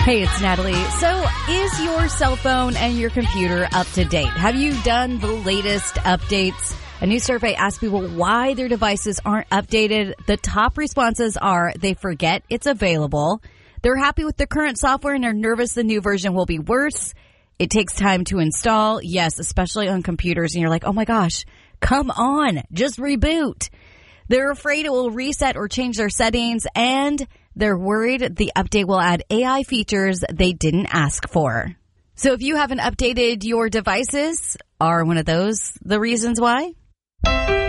Hey, it's Natalie. So, is your cell phone and your computer up to date? Have you done the latest updates? A new survey asked people why their devices aren't updated. The top responses are they forget it's available, they're happy with the current software, and are nervous the new version will be worse. It takes time to install, yes, especially on computers, and you're like, oh my gosh, come on, just reboot. They're afraid it will reset or change their settings, and they're worried the update will add AI features they didn't ask for. So if you haven't updated your devices, are one of those the reasons why?